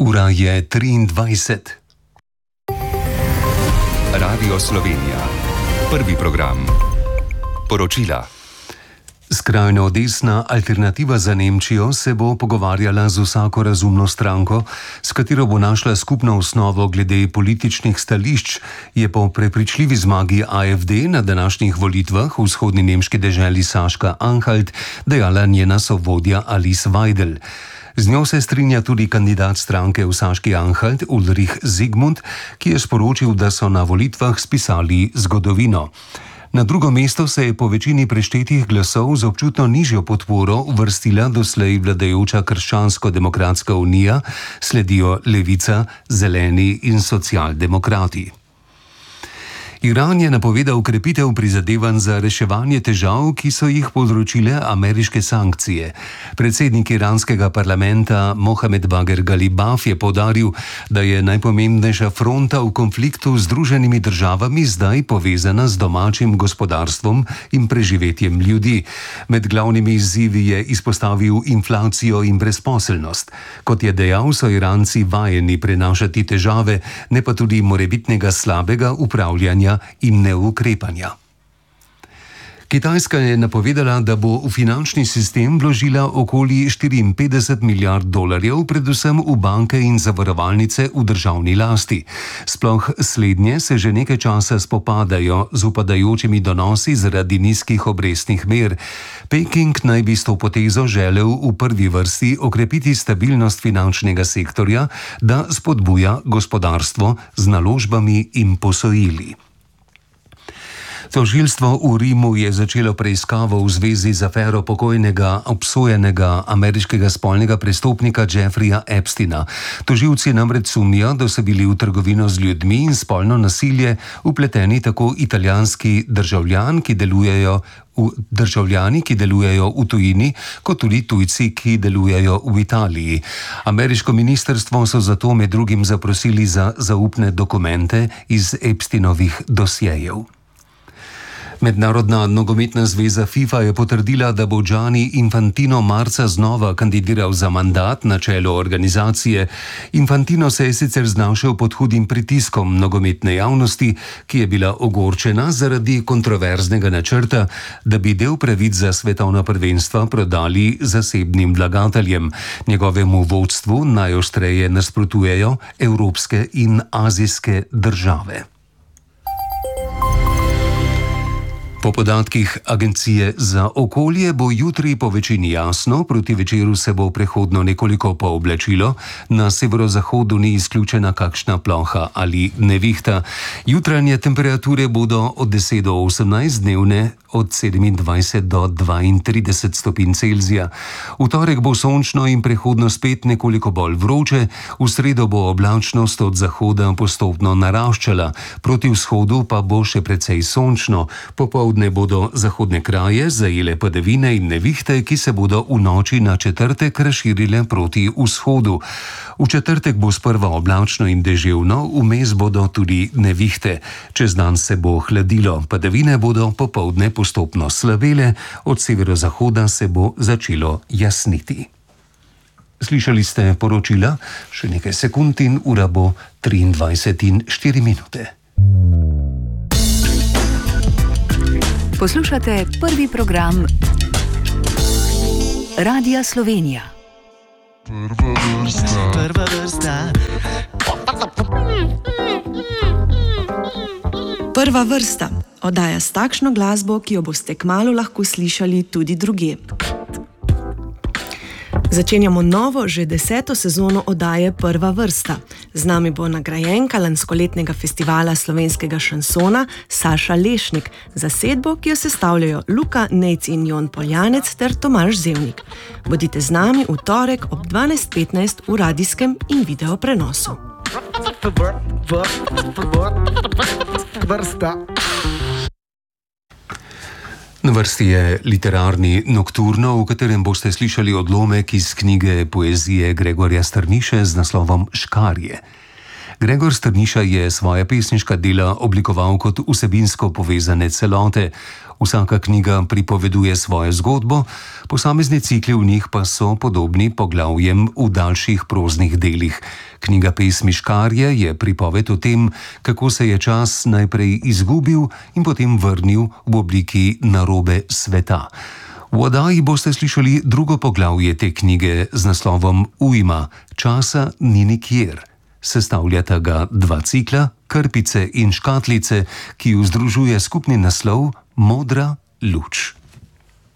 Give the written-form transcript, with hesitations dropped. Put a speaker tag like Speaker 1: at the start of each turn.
Speaker 1: Ura je 23.
Speaker 2: Radio Slovenija. Prvi program. Poročila.
Speaker 1: Skrajno desna Alternativa za Nemčijo se bo pogovarjala z vsako razumno stranko, s katero bo našla skupno osnovo glede političnih stališč, je po prepričljivi zmagi AfD na današnjih volitvah v vzhodni nemški deželi Saška-Anhalt dejala njena sovodja Alice Weidel. Z njo se strinja tudi kandidat stranke v Saški-Anhalt Ulrich Zygmunt, ki je sporočil, da so na volitvah spisali zgodovino. Na drugo mesto se je po večini preštetih glasov z občutno nižjo podporo uvrstila doslej vladajoča Krščansko-demokratska unija, sledijo Levica, Zeleni in Socialdemokrati. Iran je napovedal krepitev prizadevanj za reševanje težav, ki so jih povzročile ameriške sankcije. Predsednik iranskega parlamenta Mohamed Bagher Galibaf je poudaril, da je najpomembnejša fronta v konfliktu z Združenimi državami zdaj povezana z domačim gospodarstvom in preživetjem ljudi. Med glavnimi izzivi je izpostavil inflacijo in brezposelnost. Kot je dejal, so Iranci vajeni prenašati težave, ne pa tudi morebitnega slabega upravljanja in neukrepanja. Kitajska je napovedala, da bo v finančni sistem vložila okoli 54 milijard dolarjev, predvsem v banke in zavarovalnice v državni lasti. Sploh slednje se že nekaj časa spopadajo z upadajočimi donosi zaradi nizkih obrestnih mer. Peking naj bi s to potezo želel v prvi vrsti okrepiti stabilnost finančnega sektorja, da spodbuja gospodarstvo z naložbami in posojili. Tožilstvo v Rimu je začelo preiskavo v zvezi z afero pokojnega obsojenega ameriškega spolnega prestopnika Jeffreyja Epsteina. Tožilci namreč sumijo, da so bili v trgovino z ljudmi in spolno nasilje vpleteni tako italijanski državljani, ki delujejo v tujini, kot tudi tujci, ki delujejo v Italiji. Ameriško ministrstvo so zato med drugim zaprosili za zaupne dokumente iz Epsteinovih dosjejev. Mednarodna nogometna zveza FIFA je potrdila, da bo Gianni Infantino marca znova kandidiral za mandat na čelu organizacije. Infantino se je sicer znašel pod hudim pritiskom nogometne javnosti, ki je bila ogorčena zaradi kontroverznega načrta, da bi del pravic za svetovna prvenstva prodali zasebnim vlagateljem. Njegovemu vodstvu najostreje nasprotujejo evropske in azijske države. Po podatkih Agencije za okolje bo jutri po večini jasno, proti večeru se bo prehodno nekoliko pooblačilo, na severozahodu ni izključena kakšna ploha ali nevihta. Jutranje temperature bodo od 10 do 18, dnevne od 27 do 32 stopinj Celzija. V torek bo sončno in prehodno spet nekoliko bolj vroče, v sredo bo oblačnost od zahoda postopno naraščala, proti vzhodu pa bo še precej sončno. Popoldne bodo zahodne kraje zajele padavine in nevihte, ki se bodo v noči na četrtek razširile proti vzhodu. V četrtek bo sprva oblačno in deževno, vmes bodo tudi nevihte. Čez dan se bo hladilo, padavine bodo popoldne postopno slabele, od severozahoda se bo začelo jasniti. Slišali ste poročila, še nekaj sekund in ura bo 23:04.
Speaker 3: Poslušate prvi program Radia Slovenija.
Speaker 4: Prva vrsta. Prva vrsta. Oddaja s takšno glasbo, ki jo boste kmalu lahko slišali tudi drugje. Začenjamo novo, že 10. sezono oddaje Prva vrsta. Z nami bo nagrajenka lanskoletnega festivala slovenskega šansona Saša Lešnik, zasedbo, ki jo sestavljajo Luka Nejc in Jon Poljanec ter Tomaž Zevnik. Bodite z nami v torek ob 12:15 v radijskem in video prenosu.
Speaker 1: Na vrsti je literarni Nokturno, v katerem boste slišali odlomek iz knjige poezije Gregorja Strniše z naslovom Škarje. Gregor Strniša je svoja pesniška dela oblikoval kot vsebinsko povezane celote. Vsaka knjiga pripoveduje svojo zgodbo, posamezni cikli v njih pa so podobni poglavjem v daljših proznih delih. Knjiga Pesmiškarje je pripoved o tem, kako se je čas najprej izgubil in potem vrnil v obliki narobe sveta. V oddaji boste slišali drugo poglavje te knjige z naslovom Ujma, časa ni nikjer. Sestavljata ga dva cikla, Krpice in škatlice, ki ju združuje skupni naslov Modra luč.